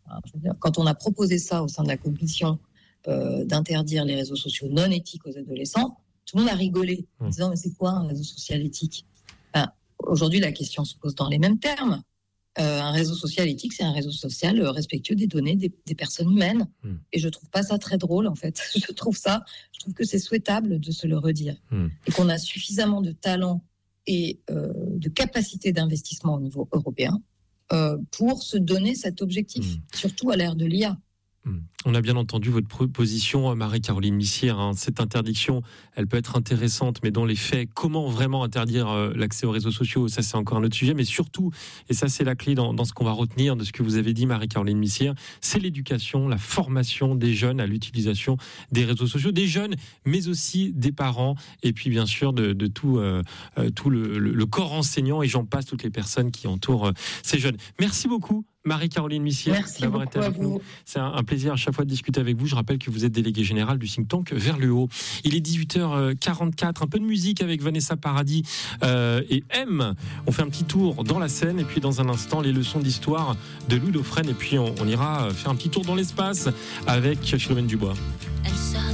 Je veux dire, quand on a proposé ça au sein de la commission d'interdire les réseaux sociaux non éthiques aux adolescents, tout le monde a rigolé en disant mais c'est quoi un réseau social éthique? Aujourd'hui, la question se pose dans les mêmes termes. Un réseau social éthique, c'est un réseau social respectueux des données des personnes humaines. Et je trouve pas ça très drôle, en fait. Je trouve que c'est souhaitable de se le redire. Et qu'on a suffisamment de talent et de capacité d'investissement au niveau européen pour se donner cet objectif, surtout à l'ère de l'IA. On a bien entendu votre position, Marie-Caroline Missière. Cette interdiction, elle peut être intéressante, mais dans les faits, comment vraiment interdire l'accès aux réseaux sociaux? Ça, c'est encore un autre sujet. Mais surtout, et ça, c'est la clé dans ce qu'on va retenir de ce que vous avez dit, Marie-Caroline Missière, c'est l'éducation, la formation des jeunes à l'utilisation des réseaux sociaux, des jeunes, mais aussi des parents, et puis bien sûr de tout le corps enseignant, et j'en passe, toutes les personnes qui entourent ces jeunes. Merci beaucoup, Marie-Caroline Missière, d'avoir été avec nous. C'est un plaisir à chaque fois de discuter avec vous. Je rappelle que vous êtes déléguée générale du think tank Vers le haut. Il est 18h44, un peu de musique avec Vanessa Paradis et M. On fait un petit tour dans la Seine, et puis dans un instant, les leçons d'histoire de Louis Dauphren, et puis on ira faire un petit tour dans l'espace avec Philomène Dubois.